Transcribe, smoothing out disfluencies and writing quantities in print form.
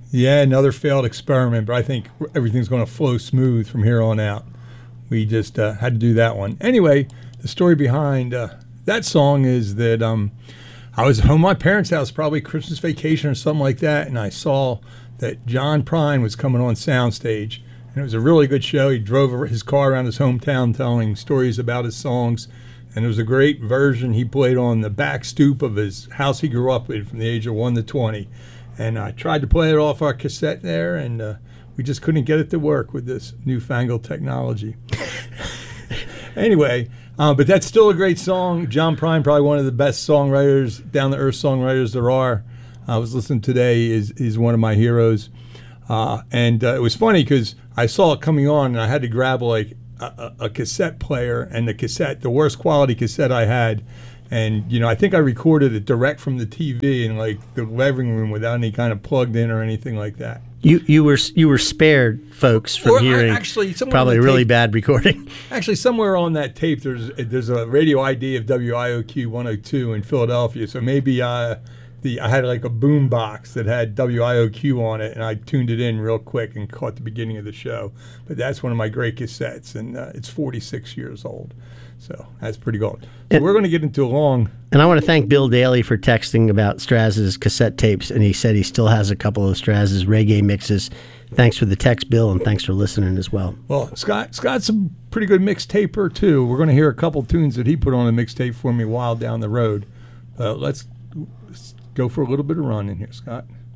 Yeah, another failed experiment, but I think everything's going to flow smooth from here on out. We just had to do that one. Anyway, the story behind that song is that I was home at my parents' house, probably Christmas vacation or something like that, and I saw that John Prine was coming on Soundstage. And it was a really good show. He drove his car around his hometown telling stories about his songs. And it was a great version he played on the back stoop of his house he grew up in from the age of 1 to 20. And I tried to play it off our cassette there, and we just couldn't get it to work with this newfangled technology. Anyway, but that's still a great song. John Prine, probably one of the best songwriters, down-to-earth songwriters there are. I was listening today. He's one of my heroes. And it was funny because I saw it coming on, and I had to grab like a cassette player and the worst quality cassette I had. And, I think I recorded it direct from the TV in like the living room without any kind of plugged in or anything like that. You were spared, folks, from hearing probably a really bad recording. Actually, somewhere on that tape, there's a radio ID of WIOQ 102 in Philadelphia. So maybe I had like a boom box that had WIOQ on it, and I tuned it in real quick and caught the beginning of the show. But that's one of my great cassettes, and it's 46 years old. So that's pretty good. So we're going to get into a long... And I want to thank Bill Daly for texting about Straz's cassette tapes, and he said he still has a couple of Straz's reggae mixes. Thanks for the text, Bill, and thanks for listening as well. Well, Scott's a pretty good mixtaper, too. We're going to hear a couple tunes that he put on a mixtape for me a while down the road. Let's go for a little bit of run in here, Scott.